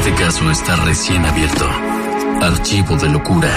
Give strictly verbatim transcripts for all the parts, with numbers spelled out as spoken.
Este caso está recién abierto. Archivo de locura.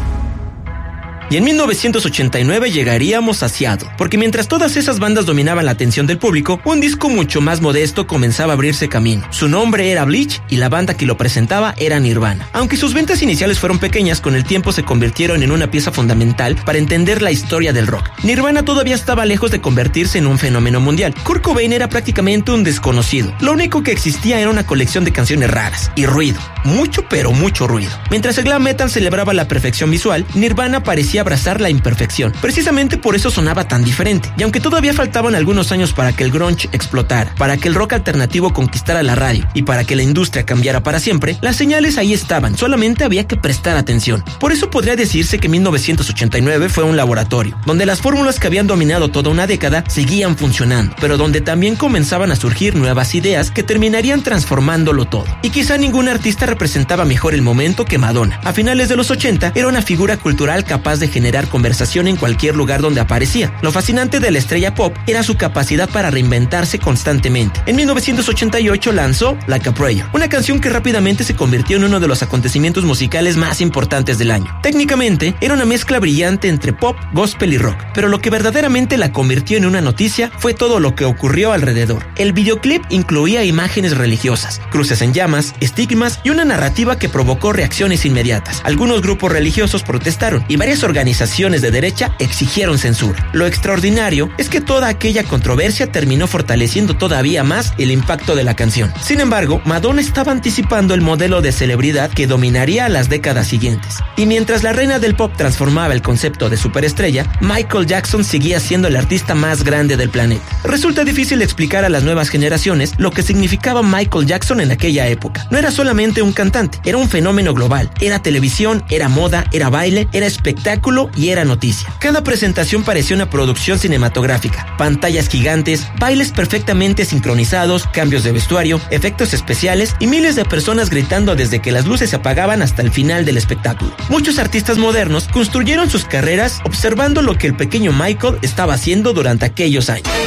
Y en mil novecientos ochenta y nueve llegaríamos a Seattle, porque mientras todas esas bandas dominaban la atención del público, un disco mucho más modesto comenzaba a abrirse camino. Su nombre era Bleach y la banda que lo presentaba era Nirvana. Aunque sus ventas iniciales fueron pequeñas, con el tiempo se convirtieron en una pieza fundamental para entender la historia del rock. Nirvana todavía estaba lejos de convertirse en un fenómeno mundial. Kurt Cobain era prácticamente un desconocido. Lo único que existía era una colección de canciones raras y ruido. Mucho pero mucho ruido. Mientras el glam metal celebraba la perfección visual, Nirvana parecía abrazar la imperfección. Precisamente por eso sonaba tan diferente. Y aunque todavía faltaban algunos años para que el grunge explotara, para que el rock alternativo conquistara la radio y para que la industria cambiara para siempre, las señales ahí estaban, solamente había que prestar atención. Por eso podría decirse que mil novecientos ochenta y nueve fue un laboratorio, donde las fórmulas que habían dominado toda una década seguían funcionando, pero donde también comenzaban a surgir nuevas ideas que terminarían transformándolo todo. Y quizá ningún artista representaba mejor el momento que Madonna. A finales de los ochenta era una figura cultural capaz de generar conversación en cualquier lugar donde aparecía. Lo fascinante de la estrella pop era su capacidad para reinventarse constantemente. En mil novecientos ochenta y ocho lanzó Like a Prayer, una canción que rápidamente se convirtió en uno de los acontecimientos musicales más importantes del año. Técnicamente, era una mezcla brillante entre pop, gospel y rock, pero lo que verdaderamente la convirtió en una noticia fue todo lo que ocurrió alrededor. El videoclip incluía imágenes religiosas, cruces en llamas, estigmas y una narrativa que provocó reacciones inmediatas. Algunos grupos religiosos protestaron y varias organizaciones de derecha exigieron censura. Lo extraordinario es que toda aquella controversia terminó fortaleciendo todavía más el impacto de la canción. Sin embargo, Madonna estaba anticipando el modelo de celebridad que dominaría las décadas siguientes. Y mientras la reina del pop transformaba el concepto de superestrella, Michael Jackson seguía siendo el artista más grande del planeta. Resulta difícil explicar a las nuevas generaciones lo que significaba Michael Jackson en aquella época. No era solamente un cantante, era un fenómeno global. Era televisión, era moda, era baile, era espectáculo y era noticia. Cada presentación parecía una producción cinematográfica. Pantallas gigantes, bailes perfectamente sincronizados, cambios de vestuario, efectos especiales y miles de personas gritando desde que las luces se apagaban hasta el final del espectáculo. Muchos artistas modernos construyeron sus carreras observando lo que el pequeño Michael estaba haciendo durante aquellos años.